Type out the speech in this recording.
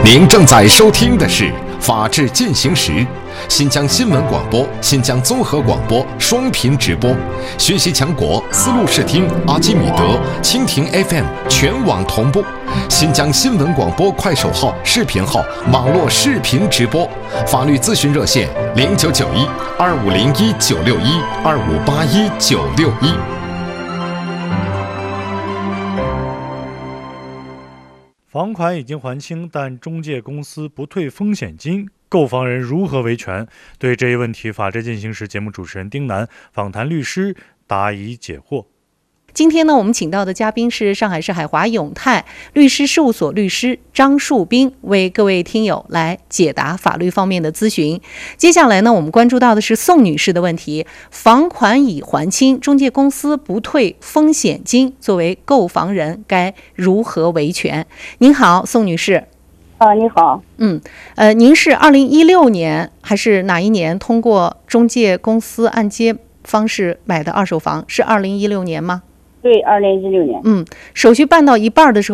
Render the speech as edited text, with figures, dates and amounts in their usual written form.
您正在收听的是《法治进行时》，新疆新闻广播、新疆综合广播双频直播，学习强国思路视听、阿基米德、蜻蜓 FM 全网同步，新疆新闻广播快手号、视频号网络视频直播，法律咨询热线0991-2501-961-2581-961。 房款已经还清，但中介公司不退风险金，购房人如何维权？对这一问题，法治进行时节目主持人丁楠访谈律师答疑解惑。 今天呢，我们请到的嘉宾是上海市海华永泰律师事务所律师张树斌，为各位听友来解答法律方面的咨询。接下来呢，我们关注到的是宋女士的问题：房款已还清，中介公司不退风险金，作为购房人该如何维权？您好，宋女士。 你好。 您是2016年还是哪一年通过中介公司按揭方式买的二手房？是2016年吗？ 对，2016年。 手续办到一半的时候